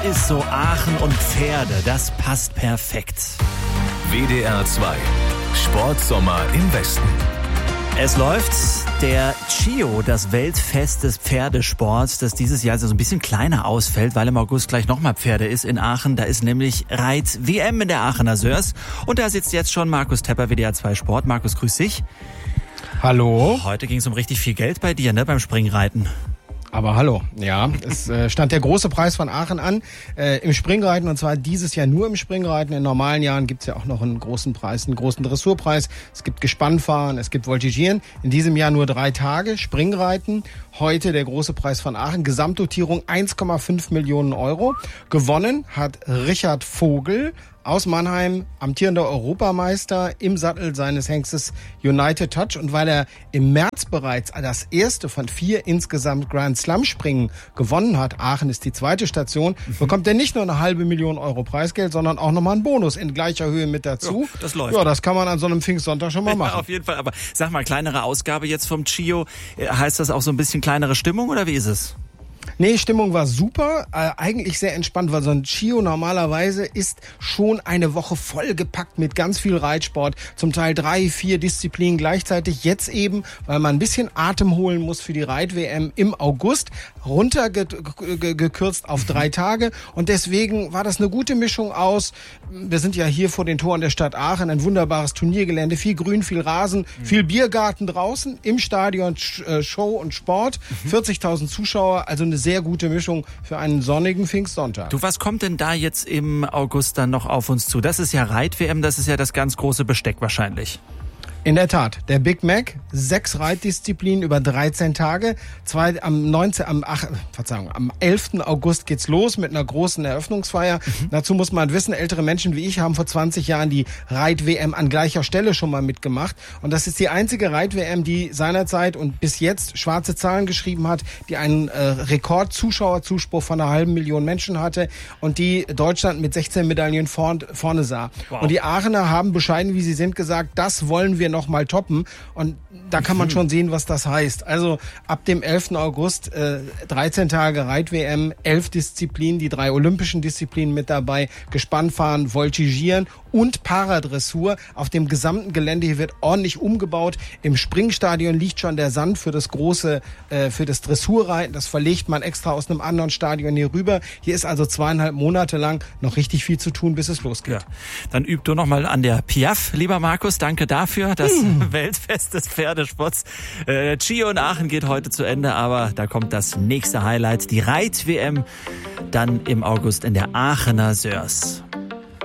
Ist so Aachen und Pferde, das passt perfekt. WDR 2, Sportsommer im Westen. Es läuft der CIO, das Weltfest des Pferdesports, das dieses Jahr so ein bisschen kleiner ausfällt, weil im August gleich nochmal Pferde ist in Aachen. Da ist nämlich Reit-WM in der Aachener Sörs. Und da sitzt jetzt schon Markus Tepper, WDR 2 Sport. Markus, grüß dich. Hallo. Heute ging es um richtig viel Geld bei dir, ne, beim Springreiten. Aber hallo, ja, es stand der große Preis von Aachen an im Springreiten, und zwar dieses Jahr nur im Springreiten. In normalen Jahren gibt's ja auch noch einen großen Preis, einen großen Dressurpreis. Es gibt Gespannfahren, es gibt Voltigieren. In diesem Jahr nur 3 Tage Springreiten. Heute der große Preis von Aachen. Gesamtdotierung 1,5 Millionen Euro. Gewonnen hat Richard Vogel aus Mannheim, amtierender Europameister im Sattel seines Hengstes United Touch. Und weil er im März bereits das erste von 4 insgesamt Grand Slam Springen gewonnen hat, Aachen ist die zweite Station, bekommt er nicht nur eine halbe Million Euro Preisgeld, sondern auch nochmal einen Bonus in gleicher Höhe mit dazu. Ja, das läuft. Ja, das kann man an so einem Pfingstsonntag schon mal machen. Ja, auf jeden Fall. Aber sag mal, kleinere Ausgabe jetzt vom CIO. Heißt das auch so ein bisschen kleinere Stimmung oder wie ist es? Nee, Stimmung war super, eigentlich sehr entspannt, weil so ein CIO normalerweise ist schon eine Woche vollgepackt mit ganz viel Reitsport, zum Teil 3, 4 Disziplinen gleichzeitig. Jetzt eben, weil man ein bisschen Atem holen muss für die Reit-WM im August, runtergekürzt auf 3 Tage, und deswegen war das eine gute Mischung aus. Wir sind ja hier vor den Toren der Stadt Aachen, ein wunderbares Turniergelände, viel Grün, viel Rasen, viel Biergarten draußen, im Stadion Show und Sport, 40.000 Zuschauer, also eine sehr gute Mischung für einen sonnigen Pfingstsonntag. Du, was kommt denn da jetzt im August dann noch auf uns zu? Das ist ja Reit-WM, das ist ja das ganz große Besteck wahrscheinlich. In der Tat, der Big Mac, 6 Reitdisziplinen über 13 Tage. Am 11. August geht's los mit einer großen Eröffnungsfeier. Dazu muss man wissen, ältere Menschen wie ich haben vor 20 Jahren die Reit-WM an gleicher Stelle schon mal mitgemacht. Und das ist die einzige Reit-WM, die seinerzeit und bis jetzt schwarze Zahlen geschrieben hat, die einen Rekord-Zuschauerzuspruch von 500.000 Menschen hatte und die Deutschland mit 16 Medaillen vorne sah. Wow. Und die Aachener haben, bescheiden wie sie sind, gesagt, das wollen wir noch mal toppen, und da kann man schon sehen, was das heißt. Also ab dem 11. August 13 Tage Reit-WM, 11 Disziplinen, die 3 olympischen Disziplinen mit dabei, Gespannfahren, Voltigieren und Paradressur. Auf dem gesamten Gelände hier wird ordentlich umgebaut. Im Springstadion liegt schon der Sand für das große, für das Dressurreiten. Das verlegt man extra aus einem anderen Stadion hier rüber. Hier ist also 2,5 Monate lang noch richtig viel zu tun, bis es losgeht. Ja. Dann üb du noch mal an der Piaffe, lieber Markus. Danke dafür. Das Weltfest des Pferdesports. CIO in Aachen geht heute zu Ende, aber da kommt das nächste Highlight, die Reit-WM, dann im August in der Aachener Sörs.